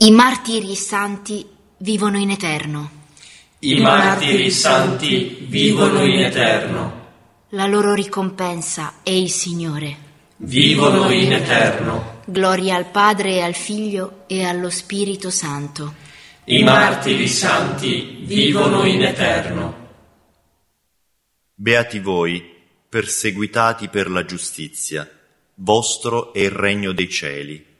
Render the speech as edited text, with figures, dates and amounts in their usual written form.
I martiri santi vivono in eterno. I martiri santi vivono in eterno. La loro ricompensa è il Signore. Vivono in eterno. Gloria al Padre e al Figlio e allo Spirito Santo. I martiri santi vivono in eterno. Beati voi, perseguitati per la giustizia, vostro è il regno dei cieli.